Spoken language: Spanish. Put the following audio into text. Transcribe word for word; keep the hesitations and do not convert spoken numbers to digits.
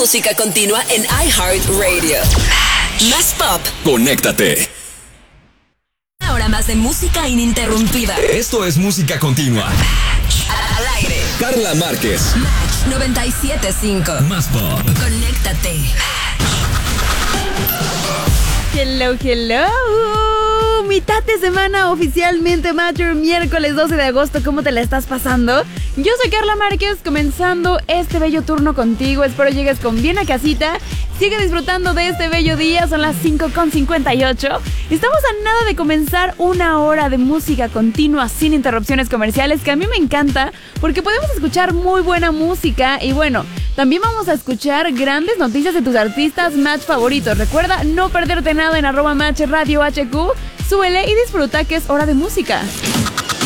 música continua en iHeartRadio. Más pop. Conéctate. Ahora más de música ininterrumpida. Esto es música continua. Al aire. Carla Márquez. Match noventa y siete punto cinco. Más pop. Conéctate. Hello, hello. Mitad de semana oficialmente, Match, miércoles doce de agosto. ¿Cómo te la estás pasando? Yo soy Carla Márquez, comenzando este bello turno contigo. Espero llegues con bien a casita. Sigue disfrutando de este bello día. Son las cinco con cincuenta y ocho. Estamos a nada de comenzar una hora de música continua sin interrupciones comerciales, que a mí me encanta porque podemos escuchar muy buena música. Y bueno, también vamos a escuchar grandes noticias de tus artistas Match favoritos. Recuerda no perderte nada en arroba Match Radio H Q. Súbele y disfruta que es hora de música.